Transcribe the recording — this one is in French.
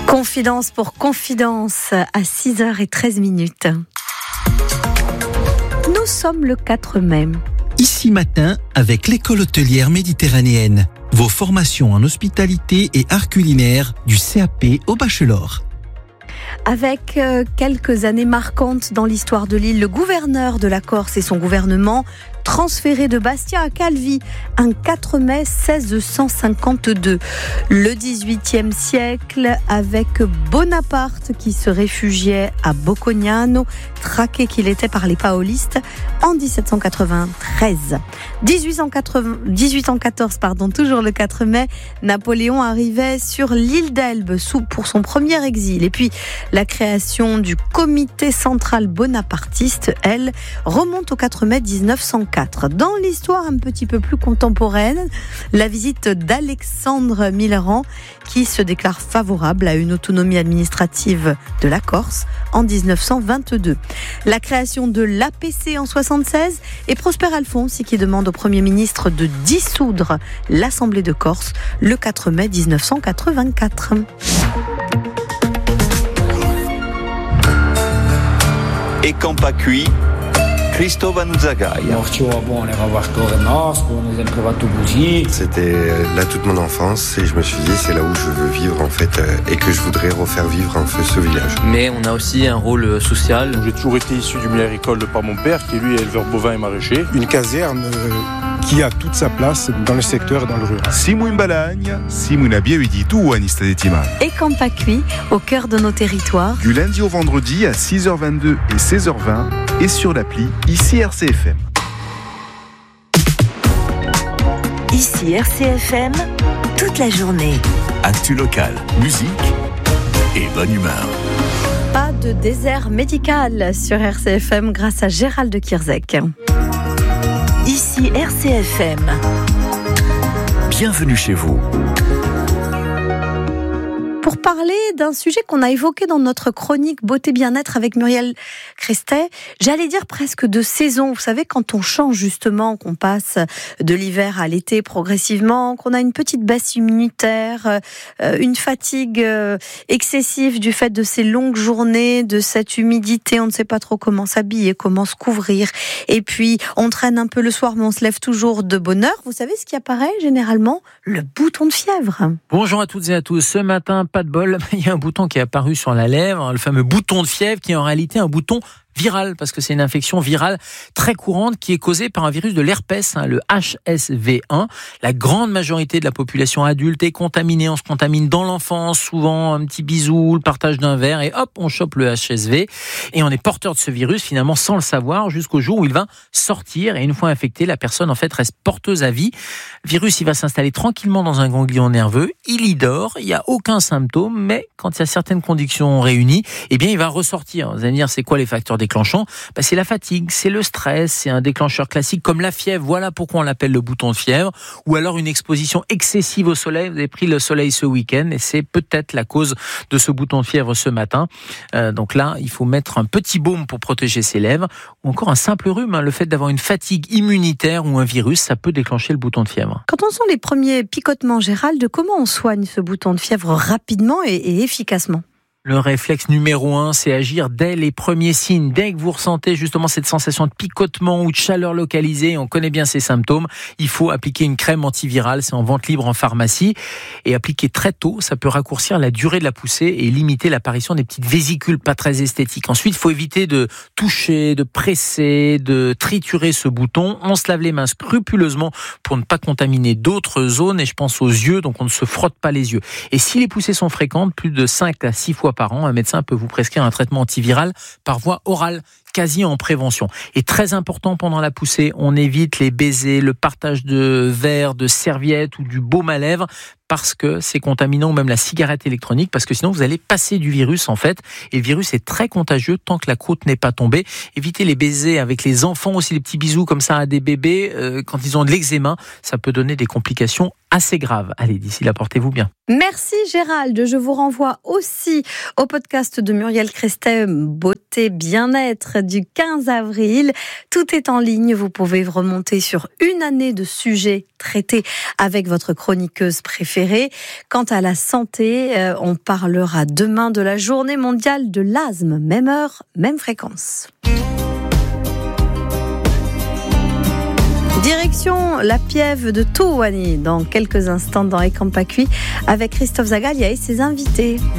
Confidence pour confidence à 6h13. Nous sommes le 4 mai. Ici matin avec l'école hôtelière méditerranéenne. Vos formations en hospitalité et art culinaire du CAP au bachelor. Avec quelques années marquantes dans l'histoire de l'île, le gouverneur de la Corse et son gouvernement transféré de Bastia à Calvi un 4 mai 1652. Le XVIIIe siècle avec Bonaparte qui se réfugiait à Boccognano, traqué qu'il était par les paolistes en 1793. 1814, toujours le 4 mai, Napoléon arrivait sur l'île d'Elbe pour son premier exil. Et puis la création du comité central bonapartiste, elle, remonte au 4 mai 1904. Dans l'histoire un petit peu plus contemporaine, la visite d'Alexandre Millerand qui se déclare favorable à une autonomie administrative de la Corse en 1922. La création de l'APC en 1976 et Prosper Alfonsi qui demande au Premier ministre de dissoudre l'Assemblée de Corse le 4 mai 1984. Et quand pas cuit, Cristóbal Zagaia. C'était là toute mon enfance et je me suis dit c'est là où je veux vivre en fait et que je voudrais refaire vivre en fait ce village. Mais on a aussi un rôle social. J'ai toujours été issu du milieu agricole par mon père qui lui est éleveur bovin et maraîcher. Une caserne qui a toute sa place dans le secteur et dans le rural. Simon Balagne, Simon Abieviditou, Anista de Tima. Et quand pas cuit, au cœur de nos territoires. Du lundi au vendredi à 6h22 et 16h20 et sur l'appli Ici RCFM. Ici RCFM, toute la journée. Actu local, musique et bonne humeur. Pas de désert médical sur RCFM grâce à Gérald de Kierzek. Ici RCFM. Bienvenue chez vous. Pour parler d'un sujet qu'on a évoqué dans notre chronique Beauté Bien-être avec Muriel Crestet, j'allais dire presque de saison. Vous savez, quand on change justement, qu'on passe de l'hiver à l'été progressivement, qu'on a une petite baisse immunitaire, une fatigue excessive du fait de ces longues journées, de cette humidité, on ne sait pas trop comment s'habiller, comment se couvrir. Et puis, on traîne un peu le soir, mais on se lève toujours de bonne heure. Vous savez ce qui apparaît généralement ? Le bouton de fièvre. Bonjour à toutes et à tous. Ce matin, pas de bol, il y a un bouton qui est apparu sur la lèvre, le fameux bouton de fièvre qui est en réalité un bouton virale, parce que c'est une infection virale très courante qui est causée par un virus de l'herpès, le HSV1. La grande majorité de la population adulte est contaminée. On se contamine dans l'enfance, souvent un petit bisou, le partage d'un verre, et hop, on chope le HSV. Et on est porteur de ce virus, finalement, sans le savoir, jusqu'au jour où il va sortir. Et une fois infecté, la personne, en fait, reste porteuse à vie. Le virus, il va s'installer tranquillement dans un ganglion nerveux. Il y dort, il n'y a aucun symptôme, mais quand il y a certaines conditions réunies, eh bien, il va ressortir. Vous allez me dire, c'est quoi les facteurs déclenchant? C'est la fatigue, c'est le stress, c'est un déclencheur classique comme la fièvre. Voilà pourquoi on l'appelle le bouton de fièvre. Ou alors une exposition excessive au soleil. Vous avez pris le soleil ce week-end et c'est peut-être la cause de ce bouton de fièvre ce matin. Donc là, il faut mettre un petit baume pour protéger ses lèvres. Ou encore un simple rhume. Le fait d'avoir une fatigue immunitaire ou un virus, ça peut déclencher le bouton de fièvre. Quand on sent les premiers picotements, Gérald, comment on soigne ce bouton de fièvre rapidement et efficacement ? Le réflexe numéro 1, c'est agir dès les premiers signes. Dès que vous ressentez justement cette sensation de picotement ou de chaleur localisée, on connaît bien ces symptômes, il faut appliquer une crème antivirale, c'est en vente libre en pharmacie. Et appliquer très tôt, ça peut raccourcir la durée de la poussée et limiter l'apparition des petites vésicules pas très esthétiques. Ensuite, il faut éviter de toucher, de presser, de triturer ce bouton. On se lave les mains scrupuleusement pour ne pas contaminer d'autres zones. Et je pense aux yeux, donc on ne se frotte pas les yeux. Et si les poussées sont fréquentes, plus de 5 à 6 fois par an, un médecin peut vous prescrire un traitement antiviral par voie orale, quasi en prévention. Et très important pendant la poussée, on évite les baisers, le partage de verres, de serviettes ou du baume à lèvres parce que c'est contaminant, ou même la cigarette électronique, parce que sinon vous allez passer du virus en fait. Et le virus est très contagieux tant que la croûte n'est pas tombée. Évitez les baisers avec les enfants aussi, les petits bisous comme ça à des bébés quand ils ont de l'eczéma, ça peut donner des complications assez graves. Allez, d'ici là, portez-vous bien. Merci Gérald, je vous renvoie aussi au podcast de Muriel Crestet, Beauté beauté, bien-être du 15 avril. Tout est en ligne. Vous pouvez remonter sur une année de sujets traités avec votre chroniqueuse préférée. Quant à la santé, on parlera demain de la journée mondiale de l'asthme. Même heure, même fréquence. Direction la Piève de Touwani dans quelques instants dans Ekampakui avec Christophe Zagalia et ses invités.